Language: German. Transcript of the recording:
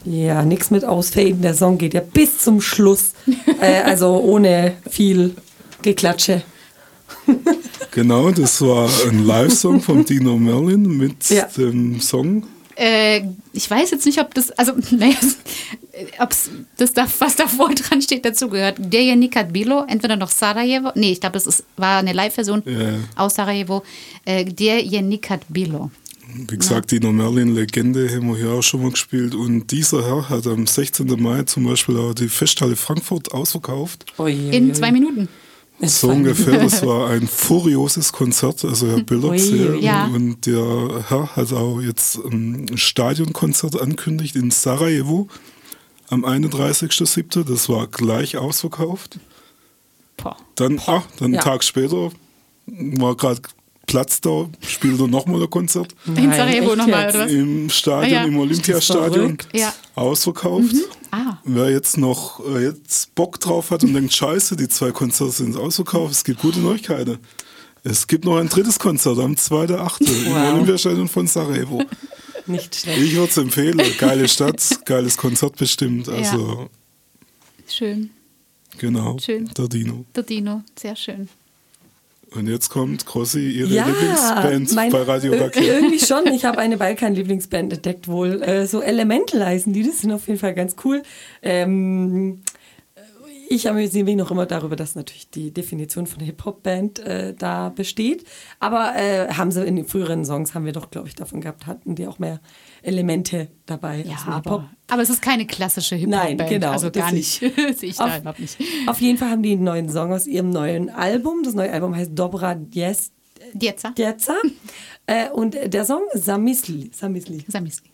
Ja, nichts mit Ausfaden. Der Song geht ja bis zum Schluss. Also ohne viel Geklatsche. Genau, das war ein Live-Song von Dino Merlin mit dem Song. Ich weiß jetzt nicht, ob das, was davor dran steht, dazugehört. Der je nikad bilo, entweder noch Sarajevo, ich glaube, war eine Live-Version aus Sarajevo. Der je nikad bilo. Wie gesagt, Dino Merlin, Legende, haben wir hier auch schon mal gespielt. Und dieser Herr hat am 16. Mai zum Beispiel auch die Festhalle Frankfurt ausverkauft. In 2 Minuten. So ungefähr, das war ein furioses Konzert, also ich habe Bilder gesehen. Ja. Und der Herr hat auch jetzt ein Stadionkonzert ankündigt in Sarajevo am 31.07. Das war gleich ausverkauft. Dann einen Tag später war gerade Platz da, spielt er nochmal ein Konzert. In Sarajevo nochmal, oder was? Im Stadion, im Olympiastadion. Ausverkauft. Wer jetzt noch Bock drauf hat und denkt, scheiße, die 2 Konzerte sind ausverkauft, es gibt gute Neuigkeiten. Es gibt noch ein 3. Konzert am 2.8. im Olympiastadion von Sarajevo. Nicht schlecht. Ich würde es empfehlen. Geile Stadt, geiles Konzert bestimmt. Also, schön. Genau, schön. Der Dino, sehr schön. Und jetzt kommt Crossi, ihre Lieblingsband bei Radio Racket. Irgendwie schon. Ich habe eine Balkan-Lieblingsband entdeckt wohl. So Elemental heißen die. Das sind auf jeden Fall ganz cool. Ich amüsiere mich noch immer darüber, dass natürlich die Definition von Hip-Hop-Band da besteht. Aber haben sie in den früheren Songs, haben wir doch, glaube ich, davon gehabt, hatten die auch mehr Elemente dabei. Ja, aber es ist keine klassische Hip-Hop-Band. Nein, genau. Also gar nicht. Sehe ich da überhaupt nicht. Auf jeden Fall haben die einen neuen Song aus ihrem neuen Album. Das neue Album heißt Dobra Djeca. Und der Song Zamisli.